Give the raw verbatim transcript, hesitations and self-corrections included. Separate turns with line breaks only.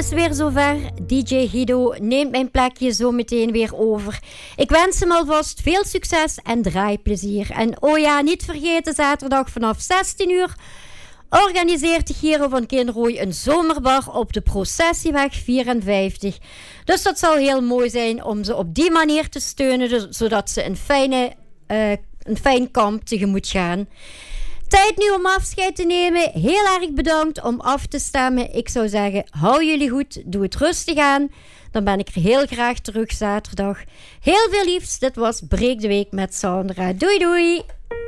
is weer zover. D J Guido neemt mijn plekje zo meteen weer over. Ik wens hem alvast veel succes en draaiplezier. En oh ja, niet vergeten, zaterdag vanaf zestien uur... organiseert de Giro van Kinrooi een zomerbar op de Processieweg vierenvijftig. Dus dat zal heel mooi zijn om ze op die manier te steunen, dus, zodat ze een, fijne, uh, een fijn kamp tegemoet gaan. Tijd nu om afscheid te nemen. Heel erg bedankt om af te stemmen. Ik zou zeggen, hou jullie goed, doe het rustig aan. Dan ben ik er heel graag terug zaterdag. Heel veel liefs, dit was Breek de Week met Sandra. Doei doei!